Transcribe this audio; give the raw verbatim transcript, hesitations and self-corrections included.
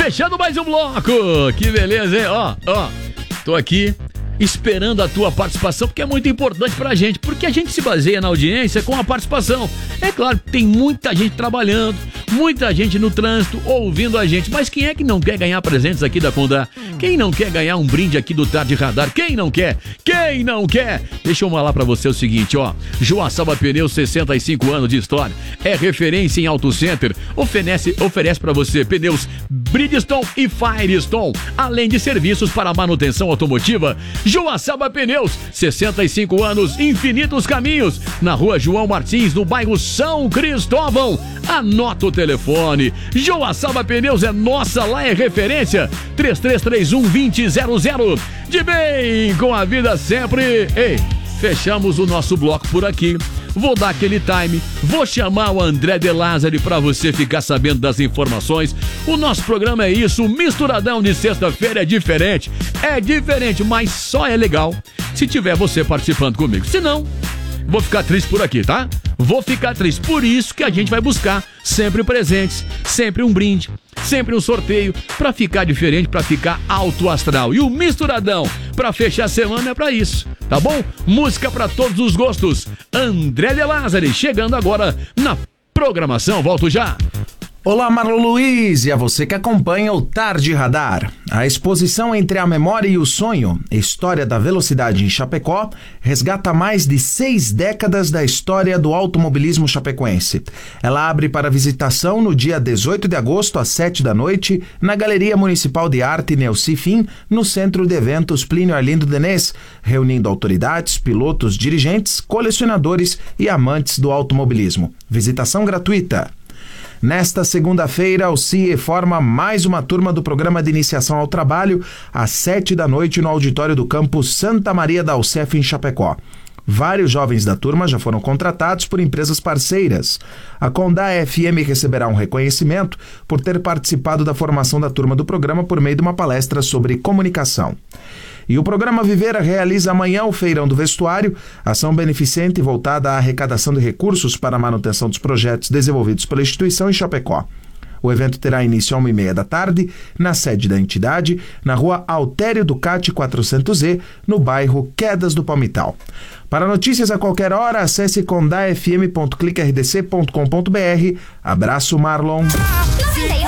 Fechando mais um bloco. Que beleza, hein? Ó, ó, tô aqui esperando a tua participação, porque é muito importante pra gente, porque a gente se baseia na audiência com a participação. É claro que tem muita gente trabalhando, muita gente no trânsito ouvindo a gente, mas quem é que não quer ganhar presentes aqui da Condá? Quem não quer ganhar um brinde aqui do Tarde Radar? Quem não quer? Quem não quer? Deixa eu falar pra você o seguinte, ó, Joaçaba Pneus, sessenta e cinco anos de história, é referência em Auto Center, oferece, oferece pra você pneus Bridgestone e Firestone, além de serviços para manutenção automotiva. Joaçaba Pneus, sessenta e cinco anos, infinitos caminhos, na rua João Martins, no bairro São Cristóvão. Anota o telefone. Joaçaba Pneus é nossa, lá é referência. três três três um, dois zero zero zero. De bem com a vida sempre. Ei, fechamos o nosso bloco por aqui. Vou dar aquele time, vou chamar o André De Lázari pra você ficar sabendo das informações. O nosso programa é isso, o Misturadão de sexta-feira é diferente. É diferente, mas só é legal se tiver você participando comigo. Se não, vou ficar triste por aqui, tá? Vou ficar triste. Por isso que a gente vai buscar sempre presentes, sempre um brinde, sempre um sorteio, pra ficar diferente, pra ficar alto astral. E o Misturadão, pra fechar a semana, é pra isso, tá bom? Música pra todos os gostos. André De Lázari, chegando agora na programação. Volto já. Olá, Marlon Luiz, e a você que acompanha o Tarde Radar. A exposição Entre a Memória e o Sonho, História da Velocidade em Chapecó, resgata mais de seis décadas da história do automobilismo chapecoense. Ela abre para visitação no dia dezoito de agosto, às sete da noite, na Galeria Municipal de Arte Neuci Fim, no Centro de Eventos Plínio Arlindo Denez, reunindo autoridades, pilotos, dirigentes, colecionadores e amantes do automobilismo. Visitação gratuita. Nesta segunda-feira, o C I E forma mais uma turma do Programa de Iniciação ao Trabalho, às sete da noite, no auditório do campus Santa Maria da Alcef, em Chapecó. Vários jovens da turma já foram contratados por empresas parceiras. A Condá F M receberá um reconhecimento por ter participado da formação da turma do programa por meio de uma palestra sobre comunicação. E o programa Viveira realiza amanhã o Feirão do Vestuário, ação beneficente voltada à arrecadação de recursos para a manutenção dos projetos desenvolvidos pela instituição em Chapecó. O evento terá início às uma e meia da tarde, na sede da entidade, na rua Altério Ducati quatrocentos E, no bairro Quedas do Palmital. Para notícias a qualquer hora, acesse condá f m ponto clique r d c ponto com ponto b r. Abraço, Marlon.